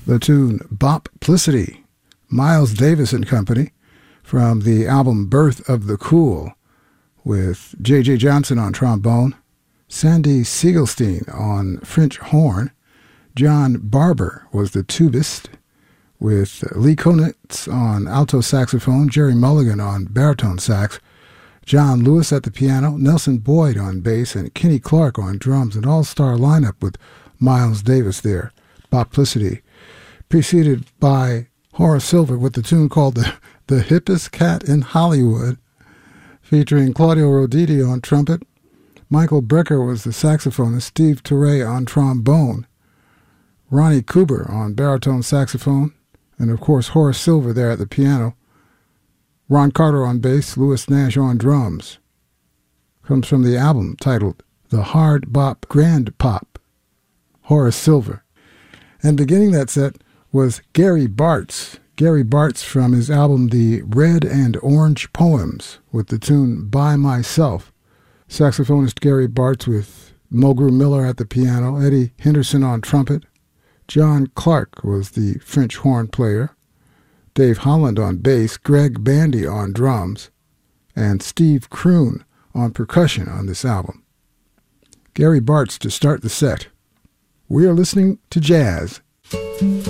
The tune Boplicity, Miles Davis and Company, from the album Birth of the Cool, with J.J. Johnson on trombone, Sandy Siegelstein on French horn, John Barber was the tubist, with Lee Konitz on alto saxophone, Jerry Mulligan on baritone sax, John Lewis at the piano, Nelson Boyd on bass, and Kenny Clark on drums, an all-star lineup with Miles Davis there, Boplicity, preceded by Horace Silver with the tune called The Hippest Cat in Hollywood, featuring Claudio Roditi on trumpet. Michael Brecker was the saxophonist, Steve Turre on trombone, Ronnie Cooper on baritone saxophone, and of course Horace Silver there at the piano, Ron Carter on bass, Louis Nash on drums. Comes from the album titled The Hard Bop Grand Pop, Horace Silver. And beginning that set was Gary Bartz. Gary Bartz from his album The Red and Orange Poems with the tune By Myself. Saxophonist Gary Bartz with Mulgrew Miller at the piano, Eddie Henderson on trumpet. John Clark was the French horn player. Dave Holland on bass, Greg Bandy on drums, and Steve Kroon on percussion on this album. Gary Bartz to start the set. We are listening to jazz.